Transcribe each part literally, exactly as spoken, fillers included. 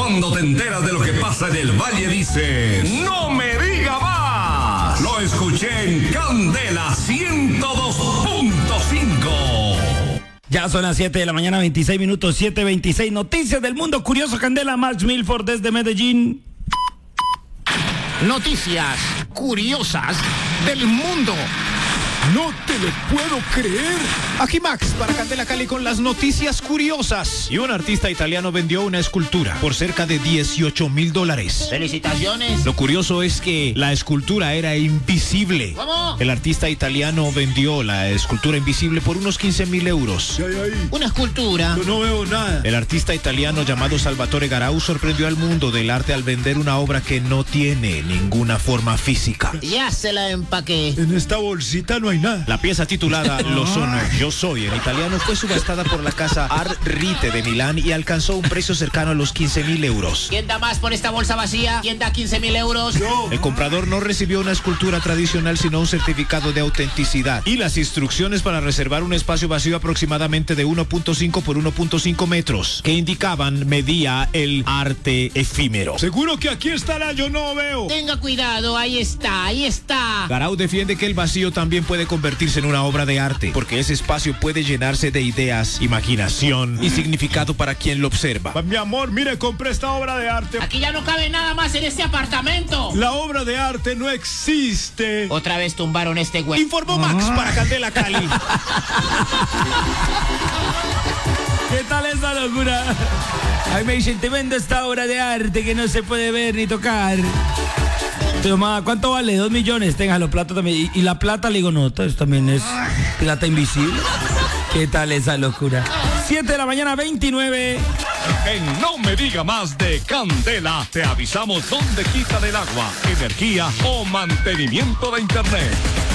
Cuando te enteras de lo que pasa en el valle dices, ¡no me diga más! Lo escuché en Candela ciento dos punto cinco. Ya son las siete de la mañana, veintiséis minutos, siete veintiséis. Noticias del mundo curioso, Candela. Max Milford desde Medellín. Noticias curiosas del mundo. No te lo puedo creer. Aquí Max para Candela Cali con las noticias curiosas. Y un artista italiano vendió una escultura por cerca de dieciocho mil dólares. Felicitaciones. Lo curioso es que la escultura era invisible. ¿Cómo? El artista italiano vendió la escultura invisible por unos quince mil euros. ¿Qué hay ahí? Una escultura. Yo no veo nada. El artista italiano llamado Salvatore Garau sorprendió al mundo del arte al vender una obra que no tiene ninguna forma física. Ya se la empaqué. En esta bolsita no hay nada. La pieza titulada Lo sono, yo soy, en italiano, fue subastada por la casa Art-Rite de Milán y alcanzó un precio cercano a los quince mil euros. ¿Quién da más por esta bolsa vacía? ¿Quién da quince mil euros? Yo. El comprador no recibió una escultura tradicional, sino un certificado de autenticidad y las instrucciones para reservar un espacio vacío aproximadamente de uno punto cinco por uno punto cinco metros, que indicaban medía el arte efímero. Seguro que aquí estará, yo no veo. Tenga cuidado, ahí está, ahí está. Garau defiende que el vacío también puede convertirse en una obra de arte, porque ese espacio puede llenarse de ideas, imaginación y significado para quien lo observa. Mi amor, mire, compré esta obra de arte. Aquí ya no cabe nada más en este apartamento. La obra de arte no existe. Otra vez tumbaron este güey. Informó Max para Candela Cali. ¿Qué tal esa locura? Ay, me dicen, te vendo esta obra de arte que no se puede ver ni tocar. Pero, ma, ¿cuánto vale? Dos millones, téngalo, plata también. Y, y la plata, le digo, no, eso también es plata invisible. ¿Qué tal esa locura? siete de la mañana, veintinueve. En No Me Diga Más de Candela, te avisamos dónde quitan el agua, energía o mantenimiento de internet.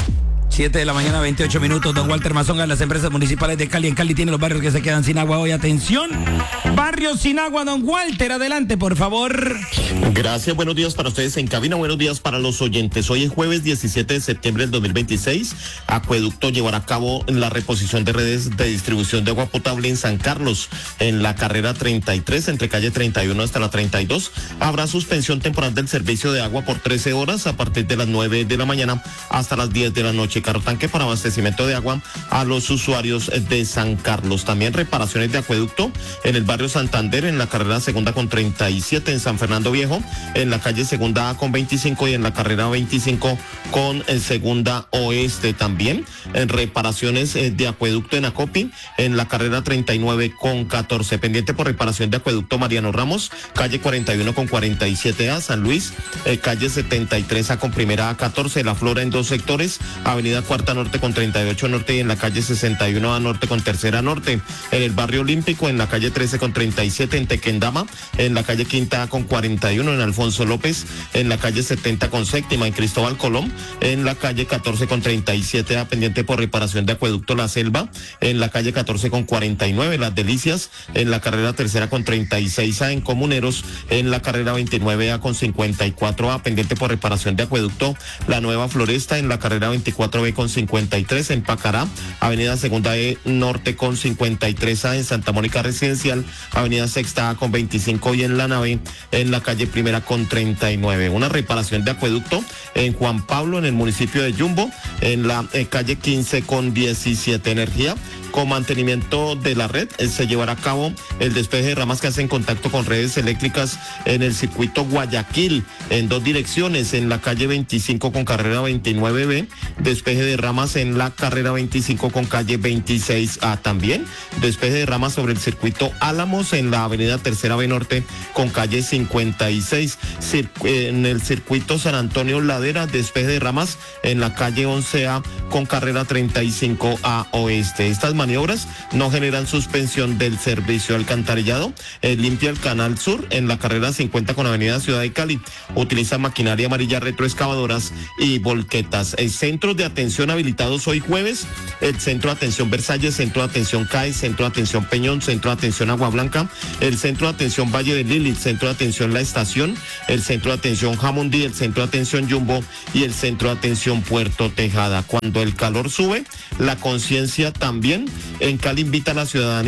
siete de la mañana, veintiocho minutos. Don Walter Mazonga, las empresas municipales de Cali. En Cali tiene los barrios que se quedan sin agua hoy. Atención, barrios sin agua. Don Walter, adelante, por favor. Gracias, buenos días para ustedes en cabina, buenos días para los oyentes. Hoy es jueves diecisiete de septiembre del dos mil veintiséis. Acueducto llevará a cabo la reposición de redes de distribución de agua potable en San Carlos, en la carrera treinta y tres, entre calle treinta y uno hasta la treinta y dos. Habrá suspensión temporal del servicio de agua por trece horas a partir de las nueve de la mañana hasta las diez de la noche. Carro tanque para abastecimiento de agua a los usuarios de San Carlos. También reparaciones de acueducto en el barrio Santander, en la carrera segunda con treinta y siete, en San Fernando Viejo, en la calle segunda A con veinticinco y en la carrera veinticinco con el segunda oeste. También en reparaciones de acueducto en Acopi, en la carrera treinta y nueve con catorce. Pendiente por reparación de acueducto Mariano Ramos, calle cuarenta y uno con cuarenta y siete A, San Luis, eh, calle setenta y tres A con primera A catorce, La Flora en dos sectores, avenida Cuarta Norte con treinta y ocho Norte y en la calle sesenta y uno A Norte con Tercera Norte, en el barrio Olímpico, en la calle trece con treinta y siete, en Tequendama, en la calle Quinta A con cuarenta y uno, en Alfonso López, en la calle setenta con Séptima, en Cristóbal Colón, en la calle catorce con treinta y siete A, pendiente por reparación de acueducto La Selva, en la calle catorce con cuarenta y nueve, Las Delicias, en la carrera tercera con treinta y seis A, en Comuneros, en la carrera veintinueve A con cincuenta y cuatro A, pendiente por reparación de acueducto La Nueva Floresta, en la carrera veinticuatro B con cincuenta y tres, en Pacará, avenida Segunda E Norte con cincuenta y tres A, en Santa Mónica Residencial, avenida Sexta A con veinticinco y en La Nave, en la calle Primera con treinta y nueve. Una reparación de acueducto en Juan Pablo, en el municipio de Yumbo, en la eh, calle quince con diecisiete. Energía con mantenimiento de la red, eh, se llevará a cabo el despeje de ramas que hacen contacto con redes eléctricas en el circuito Guayaquil, en dos direcciones, en la calle veinticinco con carrera veintinueve B, despeje de ramas en la carrera veinticinco con calle veintiséis A. También despeje de ramas sobre el circuito Álamos en la avenida Tercera B Norte con calle cincuenta y seis, Cir- en el circuito San Antonio Ladera, despeje de ramas en la calle once A con carrera treinta y cinco A Oeste. Estas maniobras no generan suspensión del servicio. Alcantarillado eh, limpia el Canal Sur en la carrera cincuenta con avenida Ciudad de Cali. Utiliza maquinaria amarilla, retroexcavadoras y volquetas. Eh, centros de atención habilitados hoy jueves: el Centro de Atención Versalles, Centro de Atención C A E, Centro de Atención Peñón, Centro de Atención Agua Blanca, el Centro de Atención Valle de Lili, el Centro de Atención La Estación, el Centro de Atención Jamundí, el Centro de Atención Jumbo y el Centro de Atención Puerto Tejada. Cuando el calor sube, la conciencia también. En Cali invita a la ciudadanía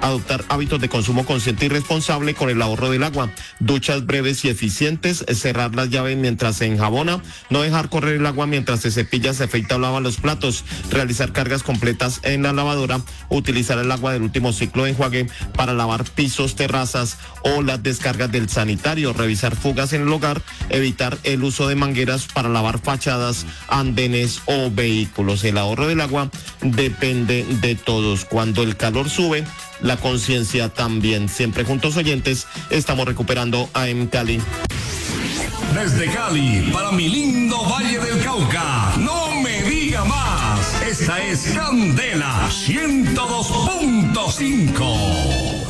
adoptar hábitos de consumo consciente y responsable con el ahorro del agua, duchas breves y eficientes, cerrar las llaves mientras se enjabona, no dejar correr el agua mientras se cepilla, se afeita o lava los platos, realizar cargas completas en la lavadora, utilizar el agua del último ciclo de enjuague para lavar pisos, terrazas o las descargas del sanitario, revisar fugas en el hogar, evitar el uso de mangueras para lavar fachadas, andenes o vehículos. El ahorro del agua depende de todos. Cuando el calor sube, la conciencia también. Siempre juntos, oyentes, estamos recuperando A M Cali. Desde Cali, para mi lindo Valle del Cauca, no me diga más. Esta es Candela ciento dos punto cinco.